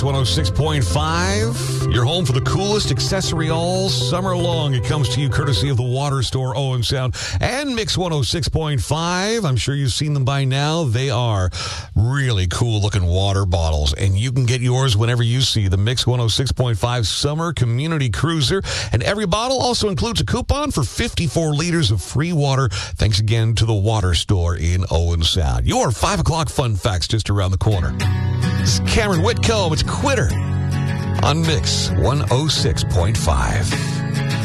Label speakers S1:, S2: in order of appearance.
S1: Mix 106.5. Your home for the coolest accessory all summer long. It comes to you courtesy of the Water Store, Owen Sound, and Mix 106.5. I'm sure you've seen them by now. They are really cool-looking water bottles, and you can get yours whenever you see the Mix 106.5 Summer Community Cruiser. And every bottle also includes a coupon for 54 liters of free water. Thanks again to the Water Store in Owen Sound. Your 5 o'clock fun facts just around the corner. This is Cameron Whitcomb. It's Quitter on Mix 106.5.